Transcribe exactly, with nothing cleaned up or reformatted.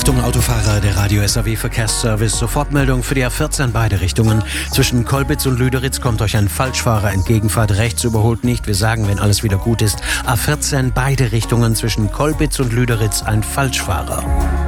Achtung Autofahrer, der Radio S A W Verkehrsservice. Sofortmeldung für die A vierzehn beide Richtungen. Zwischen Kolbitz und Lüderitz kommt euch ein Falschfahrer entgegen. Fahrt rechts, überholt nicht. Wir sagen, wenn alles wieder gut ist. A vierzehn beide Richtungen zwischen Kolbitz und Lüderitz ein Falschfahrer.